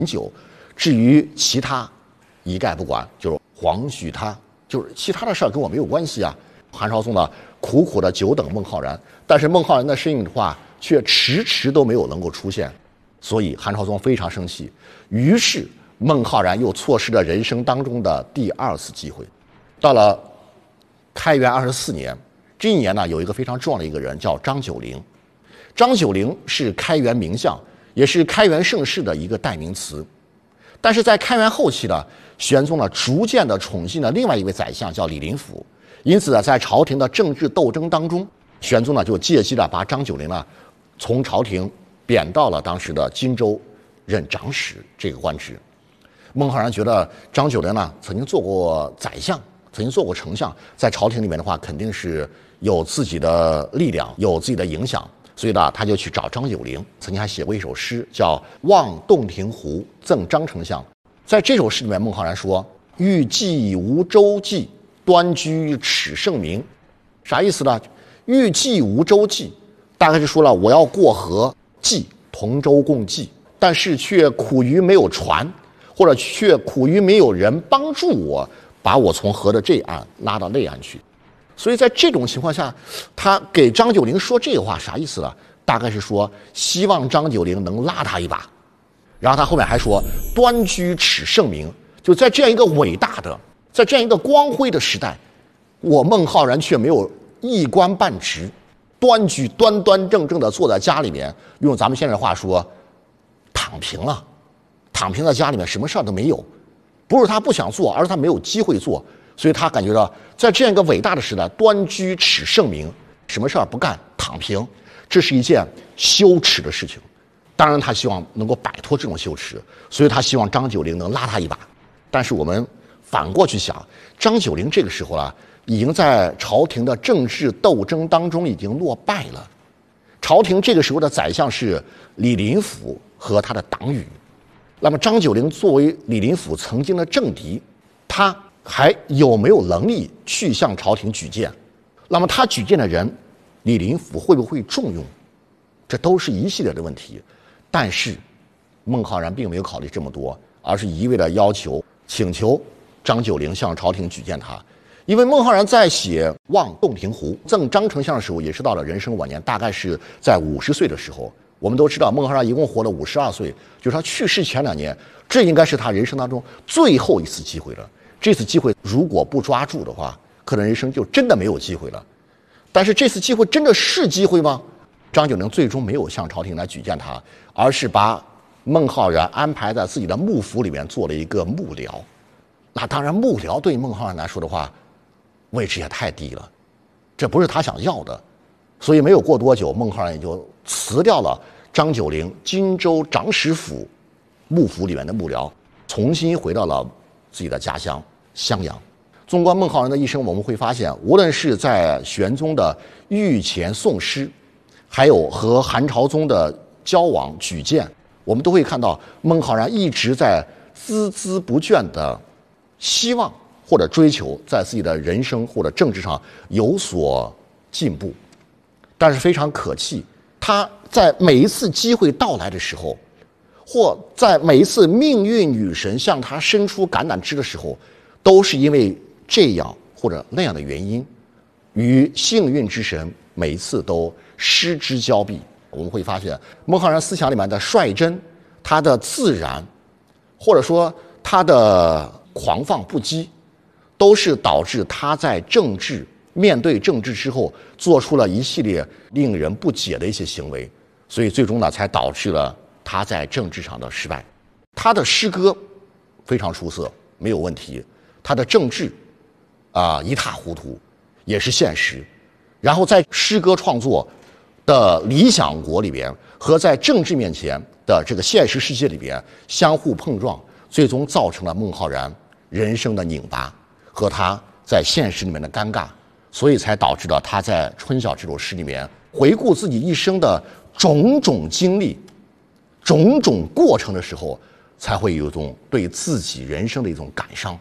酒，至于其他一概不管，就是黄许他，就是其他的事儿跟我没有关系啊。韩朝宗呢苦苦的久等孟浩然，但是孟浩然的身影的话却迟迟都没有能够出现，所以韩朝宗非常生气，于是孟浩然又错失了人生当中的第2次机会。到了开元24年，这一年呢，有一个非常重要的一个人叫张九龄。张九龄是开元名相，也是开元盛世的一个代名词。但是在开元后期呢，玄宗呢逐渐的宠信了另外一位宰相叫李林甫，因此呢，在朝廷的政治斗争当中，玄宗呢就借机的把张九龄呢从朝廷贬到了当时的荆州任长史这个官职。孟浩然觉得张九龄呢曾经做过宰相，曾经做过丞相，在朝廷里面的话肯定是有自己的力量，有自己的影响，所以呢他就去找张九龄，曾经还写过一首诗叫《望洞庭湖赠张丞相》。在这首诗里面，孟浩然说：欲济无舟楫，端居耻圣明。啥意思呢？欲济无舟楫，大概是说了我要过河济，同舟共济，但是却苦于没有船，或者却苦于没有人帮助我把我从河的这岸拉到那岸去。所以在这种情况下，他给张九龄说这个话啥意思呢？大概是说希望张九龄能拉他一把。然后他后面还说端居耻圣明，就在这样一个伟大的，在这样一个光辉的时代，我孟浩然却没有一官半职，端居端端正正的坐在家里面，用咱们现在的话说躺平了，躺平在家里面什么事儿都没有。不是他不想做，而是他没有机会做，所以他感觉到在这样一个伟大的时代，端居耻圣明，什么事儿不干躺平，这是一件羞耻的事情。当然他希望能够摆脱这种羞耻，所以他希望张九龄能拉他一把。但是我们反过去想，张九龄这个时候啊，已经在朝廷的政治斗争当中已经落败了。朝廷这个时候的宰相是李林甫和他的党羽，那么张九龄作为李林甫曾经的政敌，他还有没有能力去向朝廷举荐？那么他举荐的人，李林甫会不会重用？这都是一系列的问题。但是孟浩然并没有考虑这么多，而是一味的请求张九龄向朝廷举荐他。因为孟浩然在写《望洞庭湖赠张丞相》的时候，也是到了人生晚年，大概是在50岁的时候。我们都知道孟浩然一共活了52岁，就是他去世前2年，这应该是他人生当中最后一次机会了。这次机会如果不抓住的话，可能人生就真的没有机会了。但是这次机会真的是机会吗？张九龄最终没有向朝廷来举荐他，而是把孟浩然安排在自己的幕府里面做了一个幕僚。那当然幕僚对孟浩然来说的话，位置也太低了，这不是他想要的。所以没有过多久，孟浩然也就辞掉了张九龄荆州长史府幕府里面的幕僚，重新回到了自己的家乡襄阳。纵观孟浩然的一生，我们会发现，无论是在玄宗的御前诵诗，还有和韩朝宗的交往举荐，我们都会看到孟浩然一直在孜孜不倦的希望或者追求在自己的人生或者政治上有所进步。但是非常可气，他在每一次机会到来的时候，或在每一次命运女神向他伸出橄榄枝的时候，都是因为这样或者那样的原因，与幸运之神每一次都失之交臂。我们会发现孟浩然思想里面的率真，他的自然，或者说他的狂放不羁，都是导致他在面对政治之后做出了一系列令人不解的一些行为，所以最终呢才导致了他在政治上的失败。他的诗歌非常出色，没有问题，他的政治一塌糊涂，也是现实。然后在诗歌创作的理想国里边和在政治面前的这个现实世界里边相互碰撞，最终造成了孟浩然人生的拧巴和他在现实里面的尴尬，所以才导致了他在《春晓》这首诗里面回顾自己一生的种种经历、种种过程的时候，才会有一种对自己人生的一种感伤。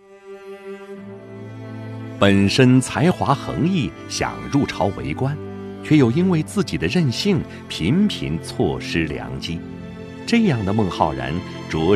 本身才华横溢，想入朝为官，却又因为自己的任性频频错失良机。这样的孟浩然着